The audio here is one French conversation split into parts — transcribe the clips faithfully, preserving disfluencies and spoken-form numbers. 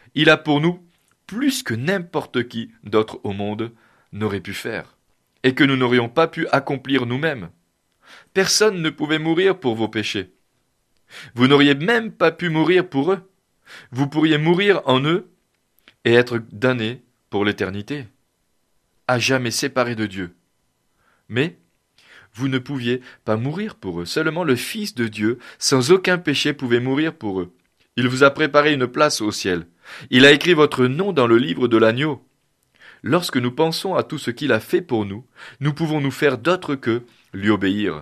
Il a pour nous plus que n'importe qui d'autre au monde n'aurait pu faire, et que nous n'aurions pas pu accomplir nous-mêmes. Personne ne pouvait mourir pour vos péchés. Vous n'auriez même pas pu mourir pour eux. Vous pourriez mourir en eux et être damnés pour l'éternité, à jamais séparés de Dieu. Mais vous ne pouviez pas mourir pour eux. Seulement le Fils de Dieu, sans aucun péché, pouvait mourir pour eux. Il vous a préparé une place au ciel. Il a écrit votre nom dans le livre de l'agneau. Lorsque nous pensons à tout ce qu'il a fait pour nous, nous pouvons nous faire d'autre que lui obéir,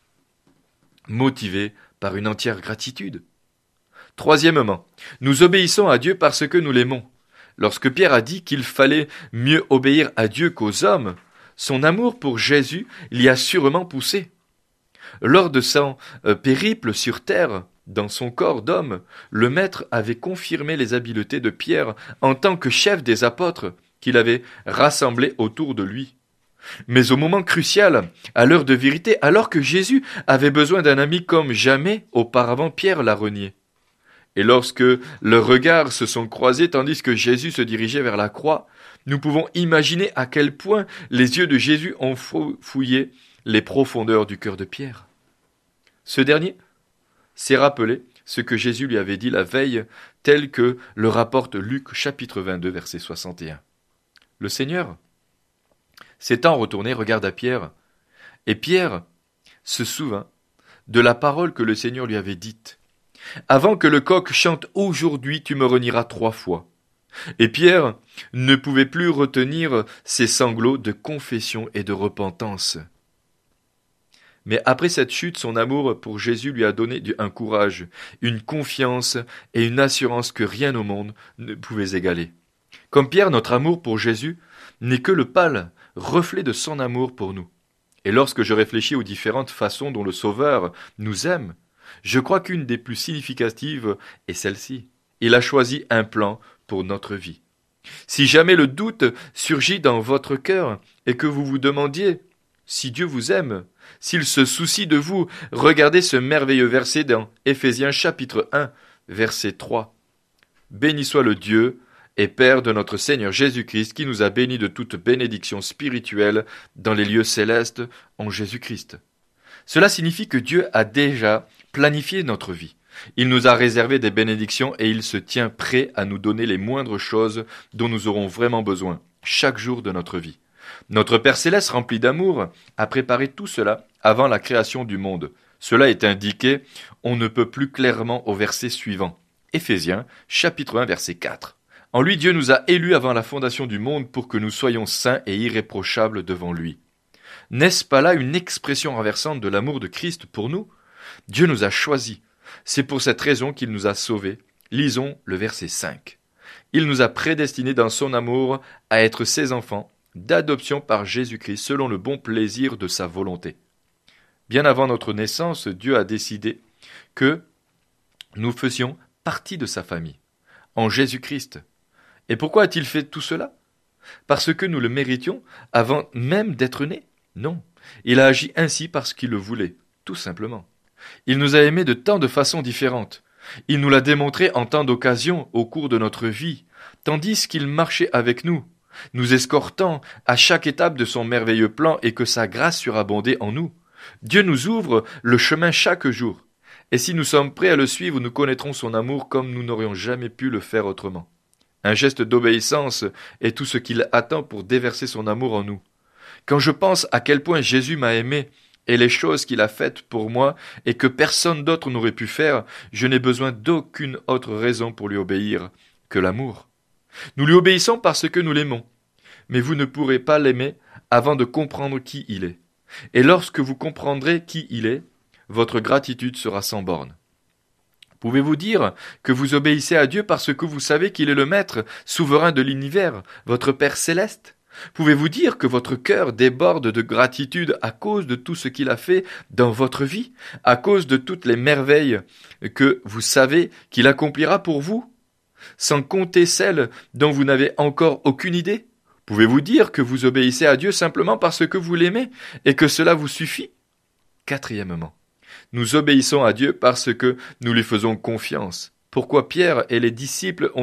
motivés par une entière gratitude. Troisièmement, nous obéissons à Dieu parce que nous l'aimons. Lorsque Pierre a dit qu'il fallait mieux obéir à Dieu qu'aux hommes, son amour pour Jésus l'y a sûrement poussé. Lors de son euh, périple sur terre, dans son corps d'homme, le Maître avait confirmé les habiletés de Pierre en tant que chef des apôtres qu'il avait rassemblés autour de lui. Mais au moment crucial, à l'heure de vérité, alors que Jésus avait besoin d'un ami comme jamais auparavant, Pierre l'a renié. Et lorsque leurs regards se sont croisés tandis que Jésus se dirigeait vers la croix, nous pouvons imaginer à quel point les yeux de Jésus ont fouillé les profondeurs du cœur de Pierre. Ce dernier s'est rappelé ce que Jésus lui avait dit la veille, tel que le rapporte Luc chapitre vingt-deux verset soixante et un. Le Seigneur, s'étant retourné, regarda Pierre, et Pierre se souvint de la parole que le Seigneur lui avait dite. Avant que le coq chante aujourd'hui, tu me renieras trois fois. Et Pierre ne pouvait plus retenir ses sanglots de confession et de repentance. Mais après cette chute, son amour pour Jésus lui a donné un courage, une confiance et une assurance que rien au monde ne pouvait égaler. Comme Pierre, notre amour pour Jésus n'est que le pâle reflet de son amour pour nous. Et lorsque je réfléchis aux différentes façons dont le Sauveur nous aime, je crois qu'une des plus significatives est celle-ci. Il a choisi un plan pour notre vie. Si jamais le doute surgit dans votre cœur et que vous vous demandiez si Dieu vous aime, s'il se soucie de vous, regardez ce merveilleux verset dans Éphésiens chapitre un, verset trois. Béni soit le Dieu et Père de notre Seigneur Jésus-Christ, qui nous a bénis de toute bénédiction spirituelle dans les lieux célestes en Jésus-Christ. Cela signifie que Dieu a déjà planifié notre vie. Il nous a réservé des bénédictions et il se tient prêt à nous donner les moindres choses dont nous aurons vraiment besoin, chaque jour de notre vie. Notre Père Céleste, rempli d'amour, a préparé tout cela avant la création du monde. Cela est indiqué, on ne peut plus clairement au verset suivant. Éphésiens, chapitre un, verset quatre. En lui, Dieu nous a élus avant la fondation du monde pour que nous soyons saints et irréprochables devant lui. N'est-ce pas là une expression renversante de l'amour de Christ pour nous ? Dieu nous a choisis. C'est pour cette raison qu'il nous a sauvés. Lisons le verset cinq. Il nous a prédestinés dans son amour à être ses enfants, d'adoption par Jésus-Christ, selon le bon plaisir de sa volonté. Bien avant notre naissance, Dieu a décidé que nous faisions partie de sa famille, en Jésus-Christ. Et pourquoi a-t-il fait tout cela ? Parce que nous le méritions avant même d'être nés ? Non, il a agi ainsi parce qu'il le voulait, tout simplement. Il nous a aimés de tant de façons différentes. Il nous l'a démontré en tant d'occasions au cours de notre vie, tandis qu'il marchait avec nous, nous escortant à chaque étape de son merveilleux plan et que sa grâce surabondait en nous. Dieu nous ouvre le chemin chaque jour. Et si nous sommes prêts à le suivre, nous connaîtrons son amour comme nous n'aurions jamais pu le faire autrement. Un geste d'obéissance est tout ce qu'il attend pour déverser son amour en nous. Quand je pense à quel point Jésus m'a aimé et les choses qu'il a faites pour moi et que personne d'autre n'aurait pu faire, je n'ai besoin d'aucune autre raison pour lui obéir que l'amour. Nous lui obéissons parce que nous l'aimons, mais vous ne pourrez pas l'aimer avant de comprendre qui il est. Et lorsque vous comprendrez qui il est, votre gratitude sera sans borne. Pouvez-vous dire que vous obéissez à Dieu parce que vous savez qu'il est le Maître, souverain de l'univers, votre Père céleste ? Pouvez-vous dire que votre cœur déborde de gratitude à cause de tout ce qu'il a fait dans votre vie, à cause de toutes les merveilles que vous savez qu'il accomplira pour vous, sans compter celles dont vous n'avez encore aucune idée ? Pouvez-vous dire que vous obéissez à Dieu simplement parce que vous l'aimez et que cela vous suffit ? Quatrièmement, nous obéissons à Dieu parce que nous lui faisons confiance. Pourquoi Pierre et les disciples ont